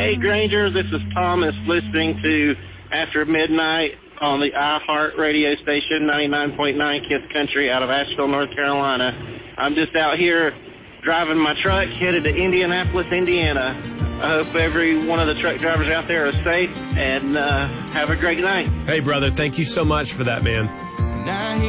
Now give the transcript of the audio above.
Hey, Granger, this is Thomas listening to After Midnight on the iHeart radio station, 99.9 Kiss Country out of Asheville, North Carolina. I'm just out here driving my truck headed to Indianapolis, Indiana. I hope every one of the truck drivers out there is safe and have a great night. Hey, brother, thank you so much for that, man.